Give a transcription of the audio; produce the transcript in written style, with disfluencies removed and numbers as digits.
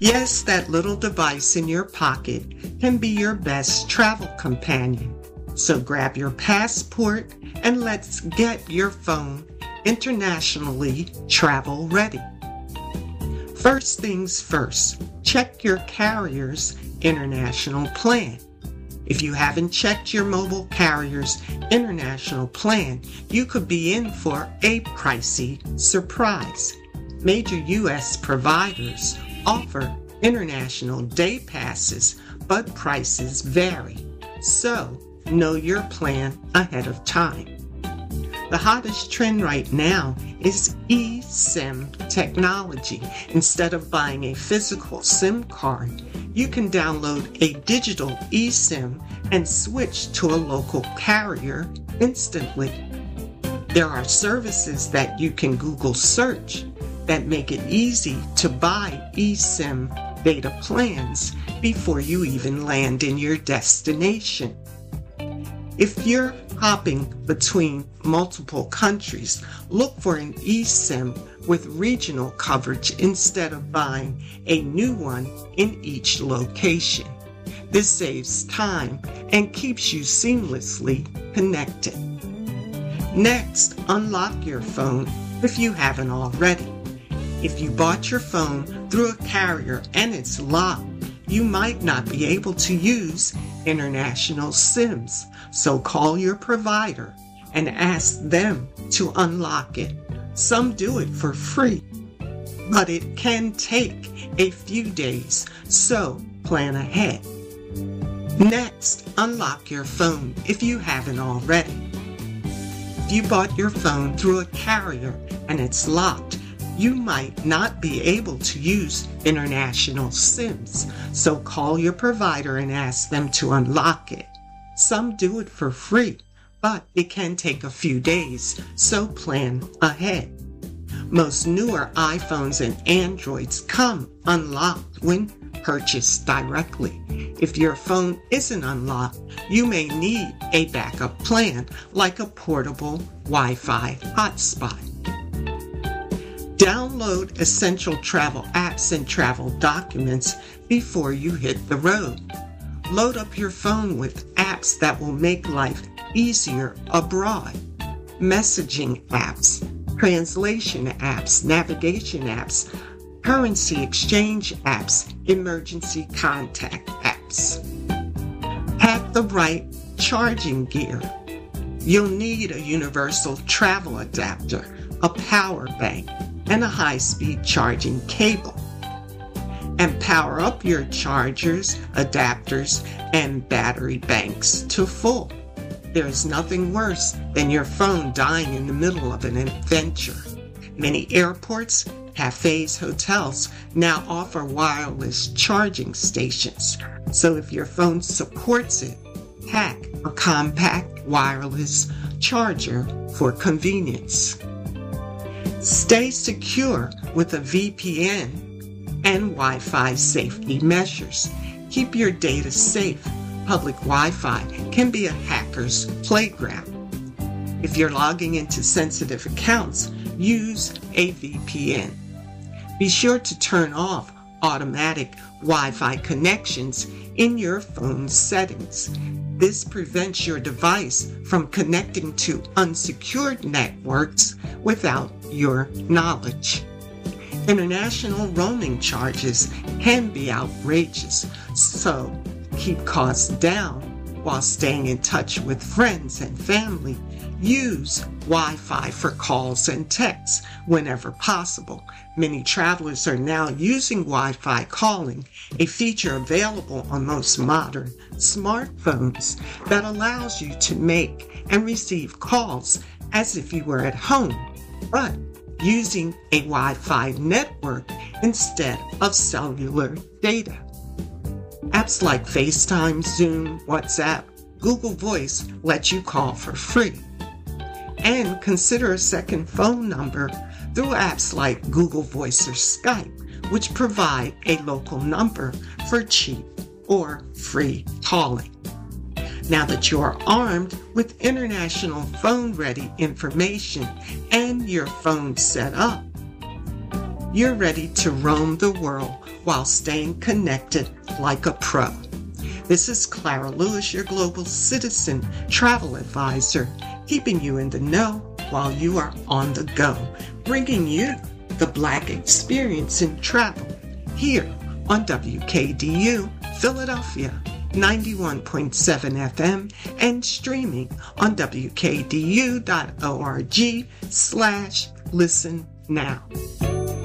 Yes, that little device in your pocket can be your best travel companion. So grab your passport and let's get your phone internationally travel ready. First things first, check your carrier's international plan. If you haven't checked your mobile carrier's international plan, you could be in for a pricey surprise. Major U.S. providers offer international day passes, but prices vary. So, know your plan ahead of time. The hottest trend right now is eSIM technology. Instead of buying a physical SIM card, you can download a digital eSIM and switch to a local carrier instantly. There are services that you can Google search that make it easy to buy eSIM data plans before you even land in your destination. If you're hopping between multiple countries, look for an eSIM with regional coverage instead of buying a new one in each location. This saves time and keeps you seamlessly connected. Next, unlock your phone if you haven't already. If you bought your phone through a carrier and it's locked, you might not be able to use international SIMs. So call your provider and ask them to unlock it. Some do it for free, but it can take a few days, so plan ahead. Next, unlock your phone if you haven't already. If you bought your phone through a carrier and it's locked, you might not be able to use international SIMs, so call your provider and ask them to unlock it. Some do it for free, but it can take a few days, so plan ahead. Most newer iPhones and Androids come unlocked when purchased directly. If your phone isn't unlocked, you may need a backup plan like a portable Wi-Fi hotspot. Download essential travel apps and travel documents before you hit the road. Load up your phone with apps that will make life easier abroad. Messaging apps, translation apps, navigation apps, currency exchange apps, emergency contact apps. Pack the right charging gear. You'll need a universal travel adapter, a power bank, and a high-speed charging cable. And power up your chargers, adapters, and battery banks to full. There is nothing worse than your phone dying in the middle of an adventure. Many airports, cafes, hotels now offer wireless charging stations. So if your phone supports it, pack a compact wireless charger for convenience. Stay secure with a VPN and Wi-Fi safety measures. Keep your data safe. Public Wi-Fi can be a hacker's playground. If you're logging into sensitive accounts, use a VPN. Be sure to turn off automatic Wi-Fi connections in your phone's settings. This prevents your device from connecting to unsecured networks without your knowledge. International roaming charges can be outrageous, so keep costs down while staying in touch with friends and family. Use Wi-Fi for calls and texts whenever possible. Many travelers are now using Wi-Fi calling, a feature available on most modern smartphones that allows you to make and receive calls as if you were at home, but using a Wi-Fi network instead of cellular data. Apps like FaceTime, Zoom, WhatsApp, Google Voice let you call for free. And consider a second phone number through apps like Google Voice or Skype, which provide a local number for cheap or free calling. Now that you're armed with international phone-ready information and your phone set up, you're ready to roam the world while staying connected like a pro. This is Clara Lewis, your global citizen travel advisor, keeping you in the know while you are on the go, bringing you the Black experience in travel here on WKDU Philadelphia 91.7 FM and streaming on WKDU.org/listen now.